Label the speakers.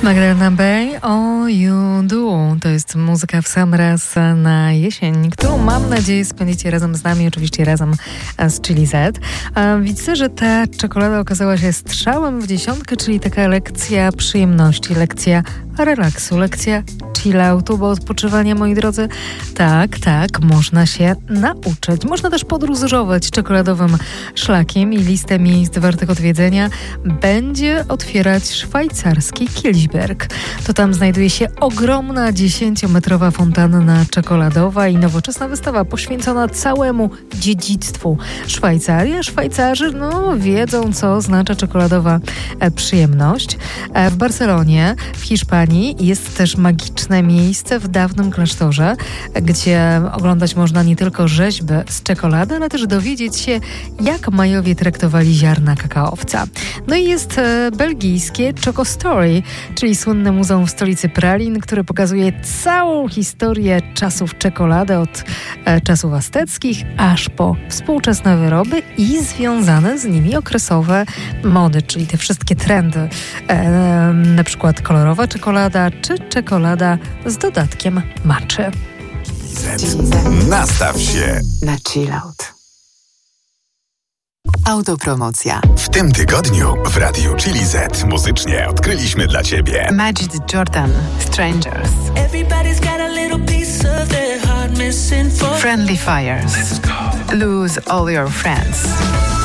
Speaker 1: Magdalena Bay, All You Do. To jest muzyka w sam raz na jesień, którą mam nadzieję spędzicie razem z nami, oczywiście razem z Chili Z. Widzę, że ta czekolada okazała się strzałem w dziesiątkę, czyli taka lekcja przyjemności, lekcja relaksu, lekcja chilloutu, bo odpoczywania, moi drodzy, tak, można się nauczyć. Można też podróżować czekoladowym szlakiem i listę miejsc wartych odwiedzenia będzie otwierać szwajcarski Kilchberg. To tam znajduje się ogromna 10-metrowa fontanna czekoladowa i nowoczesna wystawa poświęcona całemu dziedzictwu Szwajcarii. A Szwajcarzy wiedzą, co oznacza czekoladowa przyjemność. W Barcelonie, w Hiszpanii jest też magiczne miejsce w dawnym klasztorze, gdzie oglądać można nie tylko rzeźby z czekolady, ale też dowiedzieć się, jak Majowie traktowali ziarna kakaowca. No i jest belgijskie Choco Story, czyli słynne muzeum w stolicy pralin, które pokazuje całą historię czasów czekolady, od czasów azteckich aż po współczesne wyroby i związane z nimi okresowe mody, czyli te wszystkie trendy, na przykład kolorowa czekolada czy czekolada z dodatkiem matchy.
Speaker 2: Nastaw się
Speaker 3: na chillout. Autopromocja.
Speaker 2: W tym tygodniu w Radiu Chili Z muzycznie odkryliśmy dla Ciebie
Speaker 3: Majid Jordan, Strangers. Friendly Fires. Lose All Your Friends.